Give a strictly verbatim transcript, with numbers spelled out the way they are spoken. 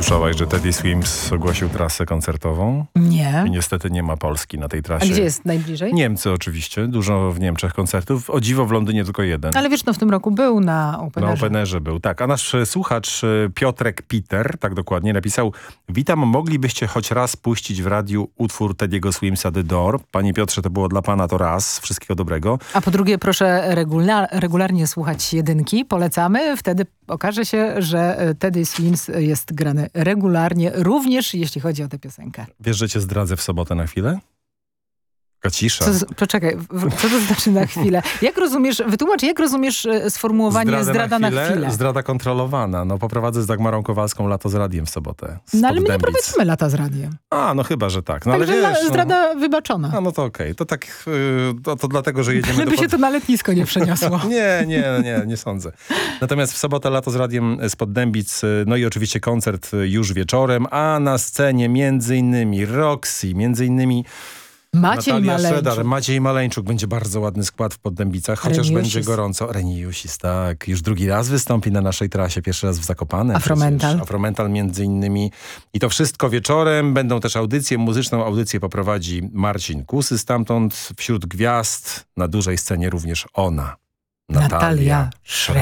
Słyszałaś, że Teddy Swims ogłosił trasę koncertową? Nie. I niestety nie ma Polski na tej trasie. A gdzie jest najbliżej? Niemcy oczywiście. Dużo w Niemczech koncertów. O dziwo w Londynie tylko jeden. Ale wiesz, no w tym roku był na Openerze. Na Openerze był, tak. A nasz słuchacz Piotrek Peter, tak dokładnie, napisał: witam, moglibyście choć raz puścić w radiu utwór Teddy'ego Swimsa The Door. Panie Piotrze, to było dla pana to raz. Wszystkiego dobrego. A po drugie, proszę regular, regularnie słuchać jedynki. Polecamy. Wtedy okaże się, że Teddy Swims jest grany regularnie, również jeśli chodzi o tę piosenkę. Wiesz, że cię zdradzę w sobotę na chwilę? Cisza. Co, poczekaj, co to znaczy na chwilę? Jak rozumiesz, wytłumacz, jak rozumiesz sformułowanie Zdradę zdrada na chwilę? na chwilę? Zdrada kontrolowana. No poprowadzę z Dagmarą Kowalską Lato z radiem w sobotę. No ale my nie prowadzimy Lata z radiem. A, no chyba, że tak. No, Także ale wiesz, zdrada no, wybaczona. A no to okej. Okay. To tak, yy, to, to dlatego, że jedziemy Żeby do... się to na letnisko nie przeniosło. nie, nie, nie, nie sądzę. Natomiast w sobotę Lato z radiem spod Dębic, no i oczywiście koncert już wieczorem, a na scenie między innymi Roxy, między innymi Maciej Natalia Maleńczuk. Szedar, Maciej Maleńczuk. Będzie bardzo ładny skład w Poddębicach, chociaż Reniusis. będzie gorąco. Reniusis, tak. Już drugi raz wystąpi na naszej trasie, pierwszy raz w Zakopanem. Afromental. Afromental między innymi. I to wszystko wieczorem. Będą też audycje. Muzyczną audycję poprowadzi Marcin Kusy. Stamtąd wśród gwiazd na dużej scenie również ona. Natalia Schroeder.